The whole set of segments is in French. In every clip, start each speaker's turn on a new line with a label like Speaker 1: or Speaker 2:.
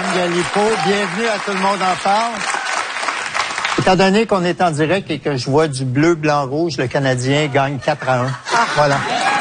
Speaker 1: Galipo. Bienvenue à Tout le monde en parle. Étant donné qu'on est en direct et que je vois du bleu, blanc, rouge, le Canadien gagne 4-1. Voilà.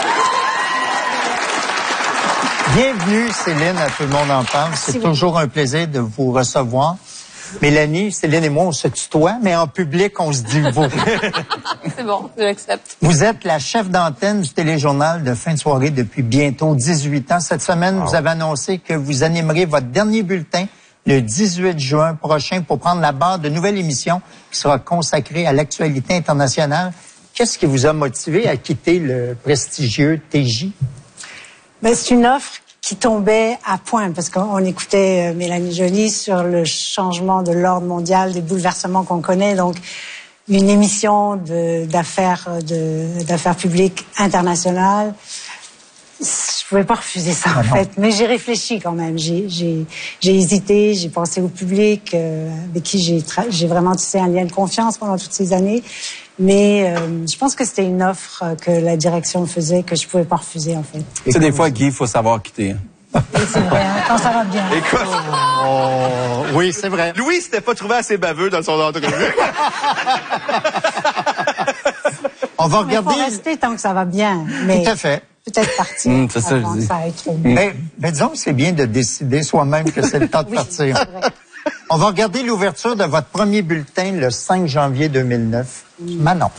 Speaker 1: Bienvenue, Céline, à Tout le monde en parle. C'est toujours un plaisir de vous recevoir. Mélanie, Céline et moi, on se tutoie, mais en public, on se dit vous.
Speaker 2: C'est bon, je l'accepte.
Speaker 1: Vous êtes la chef d'antenne du téléjournal de fin de soirée depuis bientôt 18 ans. Cette semaine, vous avez annoncé que vous animerez votre dernier bulletin le 18 juin prochain pour prendre la barre de nouvelle émission qui sera consacrée à l'actualité internationale. Qu'est-ce qui vous a motivé à quitter le prestigieux TJ?
Speaker 3: Ben, c'est une offre qui tombait à point, parce qu'on écoutait Mélanie Joly sur le changement de l'ordre mondial, des bouleversements qu'on connaît. Donc, une émission d'affaires publiques internationales, je pouvais pas refuser ça en fait. Mais j'ai réfléchi quand même. J'ai hésité, j'ai pensé au public avec qui j'ai vraiment tissé un lien de confiance pendant toutes ces années. Mais je pense que c'était une offre que la direction faisait que je pouvais pas refuser en fait.
Speaker 4: Tu sais, des fois, Guy, il faut savoir quitter.
Speaker 3: Et c'est vrai, hein, quand ça va bien.
Speaker 4: Écoute,
Speaker 1: Oui, c'est vrai.
Speaker 4: Louis s'était pas trouvé assez baveux dans son entrevue.
Speaker 1: On va
Speaker 3: Il faut
Speaker 1: regarder...
Speaker 3: rester tant que ça va bien. Mais
Speaker 1: Tout à fait.
Speaker 3: peut-être partir
Speaker 4: C'est ça,
Speaker 3: avant
Speaker 4: je
Speaker 3: que
Speaker 4: dis.
Speaker 3: ça aille trop bien.
Speaker 1: Mais disons que c'est bien de décider soi-même que c'est le temps de partir.
Speaker 3: C'est vrai.
Speaker 1: On va regarder l'ouverture de votre premier bulletin le 5 janvier 2009. Manon.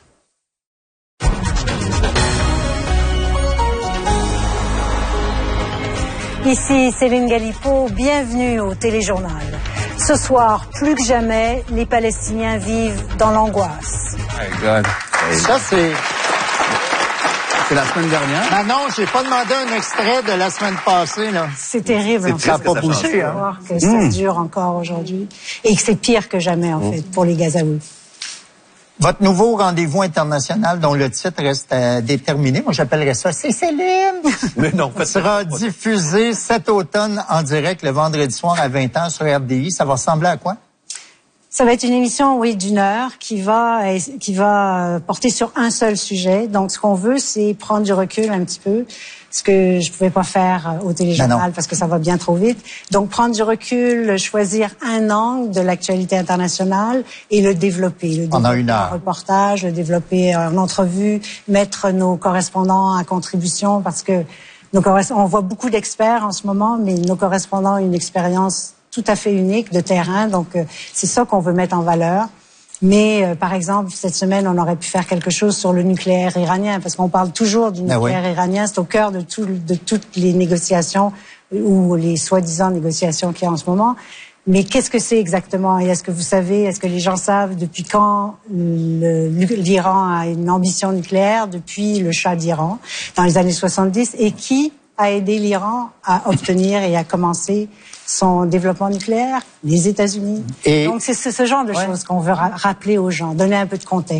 Speaker 3: Ici Céline Galipo, bienvenue au téléjournal. Ce soir, plus que jamais, les Palestiniens vivent dans l'angoisse.
Speaker 4: My God.
Speaker 1: Ça, c'est...
Speaker 4: C'est la semaine dernière.
Speaker 1: Manon, j'ai pas demandé un extrait de la semaine passée, là.
Speaker 3: C'est terrible.
Speaker 4: C'est
Speaker 3: en
Speaker 4: triste
Speaker 3: fait,
Speaker 1: Ça n'a pas
Speaker 4: ça
Speaker 1: bougé,
Speaker 4: change.
Speaker 1: hein.
Speaker 3: voir que ça dure encore aujourd'hui et que c'est pire que jamais en fait pour les Gazaouis.
Speaker 1: Votre nouveau rendez-vous international dont le titre reste déterminé, moi j'appellerais ça « C'est Céline ».
Speaker 4: Mais non, faites ça.
Speaker 1: Sera diffusé cet automne en direct le vendredi soir à 20h sur RDI. Ça va ressembler à quoi?
Speaker 3: Ça va être une émission, oui, d'1 heure qui va porter sur un seul sujet. Donc, ce qu'on veut, c'est prendre du recul un petit peu, ce que je pouvais pas faire au téléjournal parce que ça va bien trop vite. Donc, prendre du recul, choisir un angle de l'actualité internationale et le développer.
Speaker 1: Pendant 1 heure.
Speaker 3: En reportage, le développer en entrevue, mettre nos correspondants à contribution parce que on voit beaucoup d'experts en ce moment, mais nos correspondants ont une expérience tout à fait unique de terrain, donc c'est ça qu'on veut mettre en valeur. Mais par exemple, cette semaine, on aurait pu faire quelque chose sur le nucléaire iranien, parce qu'on parle toujours du nucléaire iranien, c'est au cœur de toutes les négociations ou les soi-disant négociations qu'il y a en ce moment. Mais qu'est-ce que c'est exactement? Et est-ce que vous savez, est-ce que les gens savent depuis quand l'Iran a une ambition nucléaire? Depuis le Shah d'Iran, dans les années 70, et qui a aidé l'Iran à obtenir et à commencer son développement nucléaire? Les États-Unis.
Speaker 1: Et...
Speaker 3: Donc c'est ce genre de choses qu'on veut rappeler aux gens, donner un peu de contexte.